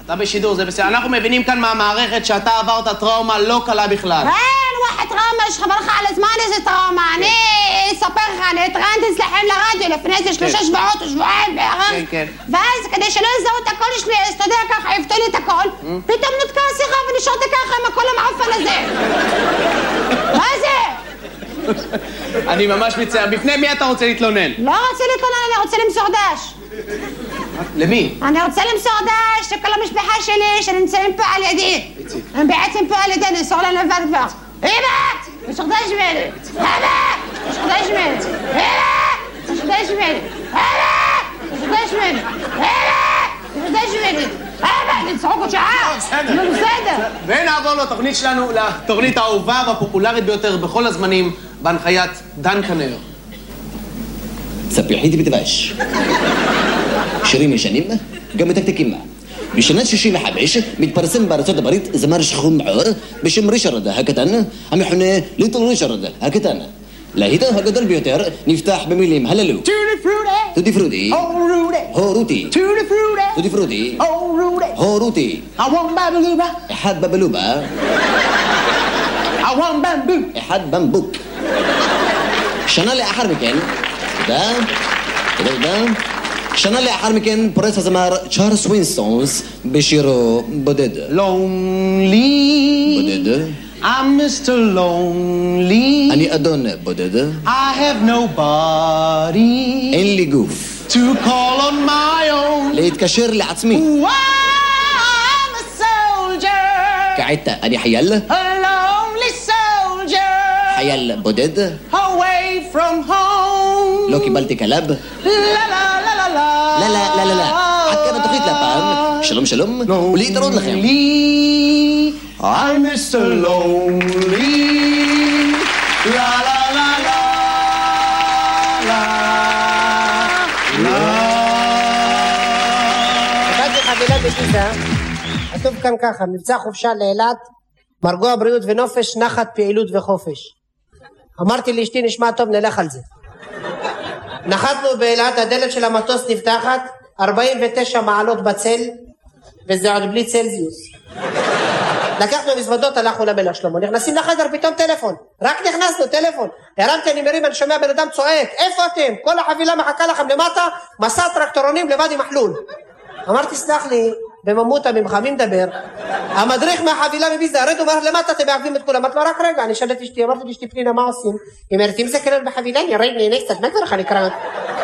אתה בשידור, זה בסדר. אנחנו מבינים כאן מהמערכת שאתה עברת טראומה לא קלה בכלל. אין, וואחד טראומה, יש חבר לך על הזמן איזה טראומה. אני אספר לך, אני התראיינתי אצלכם לרדיו לפני איזה 3 שבועות או שבועיים בערך. כן. ואז כדי שלא יזהו את הקול שלי, אז אתה יודע ככה, יפתו לי את הקול, פתאום נותקה השיחה ונשארתי ככה עם הקול המעפן הזה. מה זה? אני ממש מצטער. בפני מי אתה רוצה להתלונן? לא רוצה להתלונן, אני רוצה למסור דש. למי? אני רוצה למסור דש לכל המשפחה שלי שנמצאים פה על ידי. הם בעצם פה על ידי, נמסור להם לבד כבר. אמא! משור דש ממני! אמא! משור דש ממני! אמא! משור דש ממני! אמא! משור דש ממני! אמא! משור דש ממני! אמא! נצחוק עוד שעה! נו בסדר! ונעבור לתוכנית שלנו, לתוכנית האהובה והפופולרית ביותר בכל הזמנים, בהנחיית דן כנר. ספיחית בדבש. שירים ישנים, גם מתקתקים. בשנת 65 מתפרסם בארצות הברית זמר שחום מעור בשם ריצ'רד הקטן, המכונה ליטל ריצ'רד הקטן. להיטו הגדול ביותר נפתח במילים הללו: טוטי פרוטי, הורותי, טוטי פרוטי, הורותי, אחד בבלובה, אחד במבוק. שנה לאחר מכן, תודה. שנה לאחר מכן פורץ הזמר צ'ארלס ווינסטונס בשירו בודד. Lonely. בודד. I'm Mr. Lonely. אני אדון בודד. I have nobody. אין לי גוף. To call on my own. להתקשר לעצמי. I'm a soldier. כעת אני חייל. A lonely soldier. חייל בודד. Away from home. לא קיבלתי כלב. לא. עד כאן התוכנית להפעם. שלום ולהתראות לכם. I'm Mr. Lonely. La la la la la la. הבאתי חבילה בגיזה, כתוב כאן ככה: מבצע חופשה לאילת, מרגוע בריאות ונופש, נחת פעילות וחופש. אמרתי לאשתי נשמע טוב, נלך על זה. נחתנו באילת, הדלת של המטוס נפתחת, 49 מעלות בצל, וזה עוד בלי צלזיוס. לקחנו מזוודות, הלכנו למלך שלמה, נכנסים לחדר, פתאום טלפון, רק נכנסנו, טלפון, הרמתי, אני מרים, אני שומע בן אדם צועק, איפה אתם? כל החבילה מחכה לכם למטה, מסע טרקטורונים לבד עם מחלול. אמרתי, סלח לי, בממותה ממך, מי מדבר? המדריך מהחבילה מביזה, הרד אומר למטה, אתם מעכבים את כולם. אמרתי לו, רק רגע, אני שאלת אשתי, אמרתי לאשתי פנינה, מה עושים? היא אומרת, אם זה כלל בחבילה, ירד לי קצת, מה כבר אני קראת?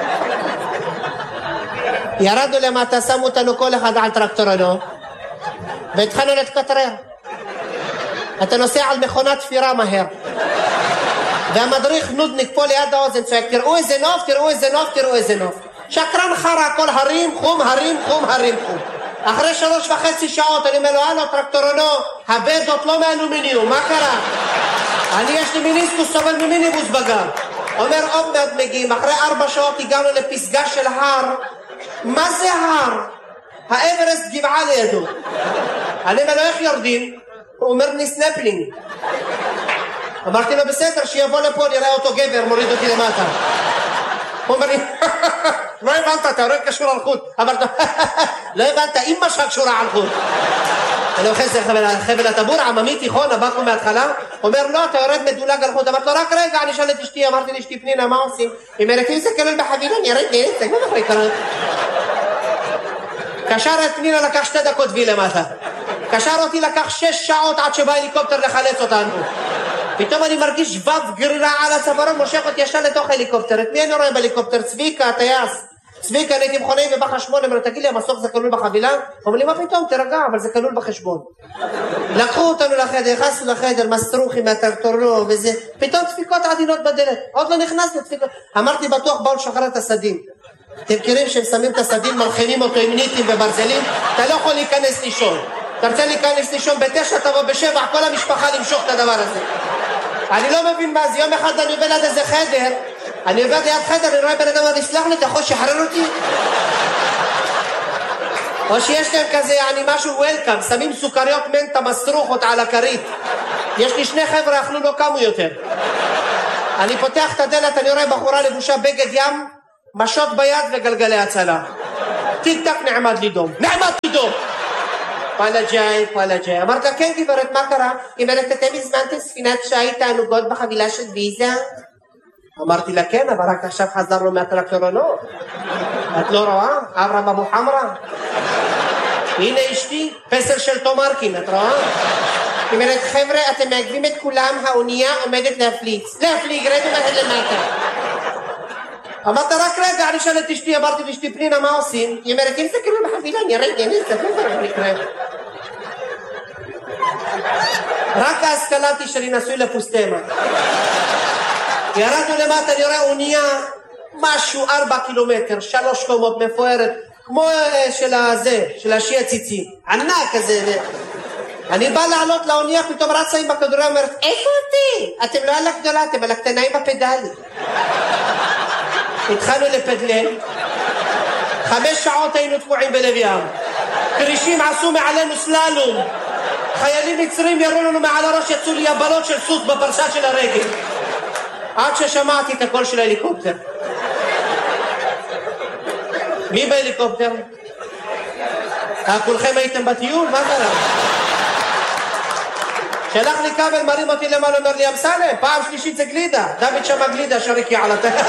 ירדנו למטה, שמו אותנו כל אחד על טרקטורנו, והתחלנו להתקטרר. אתה נוסע על מכונת תפירה מהר. והמדריך נודניק פה ליד האוזן צועק, תראו איזה נוף, תראו איזה נוף, תראו איזה נוף. שקרן חרה, הכל הרים, חום, הרים, חום, הרים, חום. אחרי 3.5 שעות אני אומר לו, הלו טרקטורנו, הבדות לא מאלומיניום, מה קרה? אני יש לי מיניסקוס, סובל ממיניבוס בגר. אומר, עוד מעט מגיעים, אחרי 4 שעות הגענו לפסגה של הר. מה זה הר? האברסט גבעה לידו. אני אומר לו, איך יורדים? הוא אומר לי סנפלינג. אמרתי לו, בסדר, שיבוא לפה, נראה אותו גבר, מוריד אותי למטה. הוא אומר לי, לא הבנת, אתה הולך קשור על חוט. אמרתי לו, לא הבנת, אמא שלך קשורה על חוט. אני אוכל זה חבל הטבור, עממי תיכון, הבאנו מההתחלה. הוא אומר, לא, אתה יורד מדולג על חוט. אמרתי לו, רק רגע, אני שאל את אשתי, אמרתי לאשתי פנינה, מה עושים? היא אומרת, אם זה כלל בחבילה, אני ירד לי, זה כבר יקרה. קשר את פנינה, לקח 2 דקות וי למטה. קשר אותי, לקח 6 שעות עד שבא הליקופטר לחלץ אותנו. פתאום אני מרגיש שבב גרירה על הצווארון, מושך אותי ישר לתוך הליקופטר. את מי אני רואה בליקופטר? צביקה, הטייס. צביקה, אני הייתי מכונאי בבחר 8, אומר, תגיד לי, המסוק זה כלול בחבילה? אומר לי, מה פתאום? תרגע, אבל זה כלול בחשבון. לקחו אותנו לחדר, נכנסנו לחדר, מסטרוחים מהטרקטורנו וזה. פתאום דפיקות עדינות בדלת. עוד לא נכנסנו דפיקות. אמרתי, בטוח באו לשחרר את הסדין. אתם מכירים שהם שמים את הסדין, מלחינים אותו עם ניטים וברזלים? אתה לא יכול להיכנס לישון. אתה רוצה להיכנס לישון ב9, תבוא ב7, כל המשפחה למשוך את הדבר הזה. אני לא מבין מה זה. יום אחד אני עובר ליד איזה חדר, אני עובר ליד חדר, אני רואה בן אדם, אני סלח לי, אתה יכול לשחרר אותי? או שיש להם כזה, משהו וולקאם, שמים סוכריות מנטה מסטרוחות על הכרית. יש לי 2 חבר'ה, אכלו לא קמו יותר. אני פותח את הדלת, אני רואה בחורה לבושה בגד ים, משות ביד וגלגלי הצלה. טיק טק נעמד לי דום. נעמד לי דום. פלג'אי. אמרת לה, כן גברת, מה קרה? גברת, אתם הזמנתם ספינת שיט תענוגות בחבילה של ויזה? אמרתי לה, כן, אבל רק עכשיו חזרנו מהטרקטורנות. את לא רואה? אברהם אבו חמרה. הנה אשתי, פסל של תומרקין, את רואה? גברת, חבר'ה, אתם מעכבים את כולם, האונייה עומדת להפליץ. להפליג, רדו מהר למטה. אמרת רק רגע, אני שאל את אשתי, אמרתי לאשתי פנינה, מה עושים? היא אומרת, אם זה כאילו בחבילה, רגע, אני אסתכל איך נקרא. רק אז קלטתי שאני נשוי לפוסטמה. ירדנו למטה, אני רואה אונייה, משהו 4 קילומטר, 3 קומות מפוארת, כמו של השי הציצים, ענק כזה. אני בא לעלות לאונייה, פתאום רצה עם הכדוריה, אומרת, איפה אותי? אתם לא על הגדולה, אתם על הקטנה עם הפדלים. התחלנו לפדלל, 5 שעות היינו תקועים בלב ים, כרישים עשו מעלינו סללום, חיילים מצרים ירו לנו מעל הראש, יצאו לי יבלות של סוס בפרשה של הרגל, עד ששמעתי את הקול של ההליקופטר. מי בהליקופטר? כולכם הייתם בטיול? מה קרה? שלח לי כבל, מרים אותי למעלה, אומר לי, אמסלם, פעם שלישית זה גלידה, דוד שמה גלידה, שריקי על הטרס.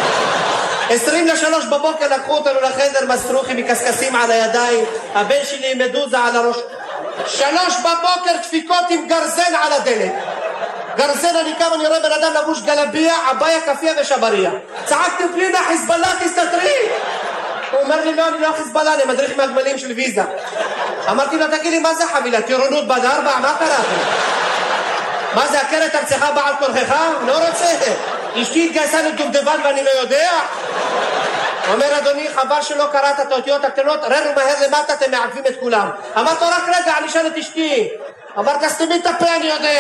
2:40 בבוקר לקחו אותנו לחדר, מסטרוחים מקסקסים על הידיים, הבן שלי עם מדוזה על הראש. 3 בבוקר דפיקות עם גרזן על הדלת. גרזן, אני קם, אני רואה בן אדם לבוש גלביה, עביה, כפיה ושבריה. צעקתי פנינה, חיזבאללה, תסתתרי! הוא אומר לי, לא, אני לא חיזבאללה, אני מדריך מהגמלים של ויזה. אמרתי לו, תגיד לי, מה זה חבילה? טירונות בת 4? מה קרה? מה זה, הכרת ארצך בעל כורכך? לא רוצה. אשתי התגייסה לדובדבן ואני לא יודע. אומר, אדוני, חבל שלא קראת את האותיות הקטנות, ררו מהר למטה, אתם מעכבים את כולם. אמרת לו, רק רגע, אני אשאל את אשתי. אמרת, סתמי את הפה, אני יודע.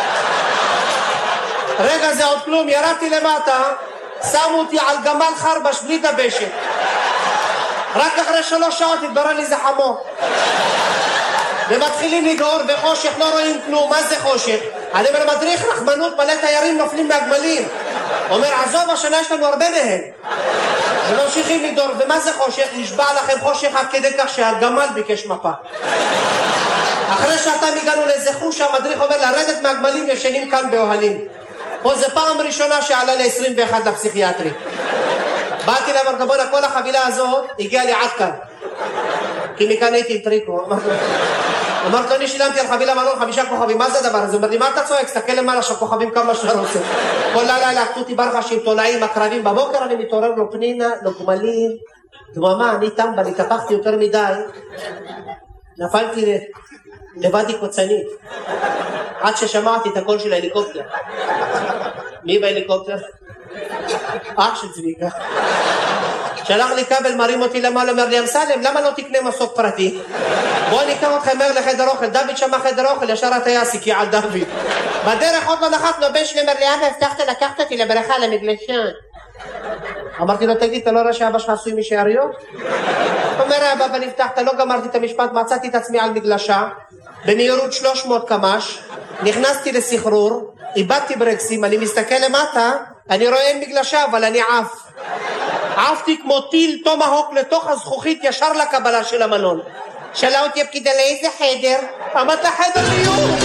רגע, זה עוד כלום, ירדתי למטה, שמו אותי על גמל חרבש בלי דבשת. רק אחרי 3 שעות התברר לי זה חמו. ומתחילים לגעור בחושך, לא רואים כלום. מה זה חושך? אני אומר, מדריך רחמנות, מלא תיירים נופלים מהגמלים. אומר, עזוב, השנה יש לנו הרבה מהם. וממשיכים לגעור, ומה זה חושך? נשבע לכם חושך עד כדי כך שהגמל ביקש מפה. אחרי שעתיים הגענו לאיזה חוש, המדריך אומר, לרדת מהגמלים ישנים כאן באוהלים. פה זה פעם ראשונה שעלה ל-21 לפסיכיאטרי. באתי להם, בוא'נה, כל החבילה הזאת הגיעה לי עד כאן. כי מכאן הייתי עם טריקו. אמרת לו, אני שילמתי על חבילה מלון 5 כוכבים, מה זה הדבר הזה? אומר לי, מה אתה צועק? תסתכל למעלה שהכוכבים כמה שאתה רוצה. כל לילה לקחו אותי ברחשים, תולעים, הקרבים, בבוקר אני מתעורר לו פנינה, לו גמלים, דממה, אני טמבל, התהפכתי יותר מדי, נפלתי לבדי קוצנית, עד ששמעתי את הקול של ההליקופטר. מי בהליקופטר? אח של צביקה. שלח לי כבל, מרים אותי למעלה, אומר לי, אמסלם, למה לא תקנה מסוק פרטי? בוא ניקח אותך מהר לחדר אוכל. דוד שמה חדר אוכל, ישר הטייס הקיע על דוד. בדרך עוד לא נחתנו, הבן שלי אומר לי, אבא, הבטחת לקחת אותי לבריכה למגלשן. אמרתי לו, תגיד, אתה לא רואה שאבא שלך עשוי משאריות? אומר, אבא, אבל הבטחת, לא גמרתי את המשפט, מצאתי את עצמי על מגלשה, במהירות 300 קמ"ש, נכנסתי לסחרור, איבדתי ברקסים, אני מסתכל למטה, אני רואה אין מגלשה, אבל אני עף. עפתי כמו טיל טומהוק לתוך הזכוכית ישר לקבלה של המלון. שאלה אותי הפקידה לאיזה חדר? אמרת חדר מיון.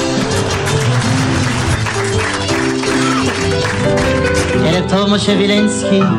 ערב טוב משה וילנסקי.